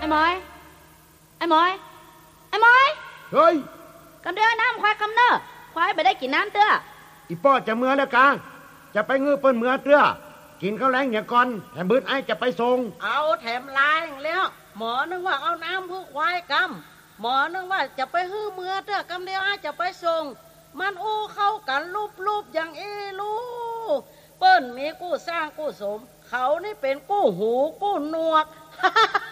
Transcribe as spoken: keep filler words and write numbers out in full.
หมอยไอ้หมอยไอ้หมอยเฮ้ยกำเดือน้ำควายกำเนอควายไปได้กินน้ำเตื้ออีป้อจะเมื่อแล้วกาจะไปงื้อเปิ้นเมื่อเตื้อกินข้าวแรงอย่างก่อนแถมบืดไอ้จะไปส่งเอาแถมลายแล้วหมอนึกว่าเอาน้ำเพื่อควายกำหมอนึกว่าจะไปฮื้อเมื่อเตื้อกำเดียวอาจจะไปส่งมันอู้เข้ากันรูปๆอย่างเอลูเปิ้นมีกู้สร้างกู้สมเขานี่เป็นกู้หูกู้หนวก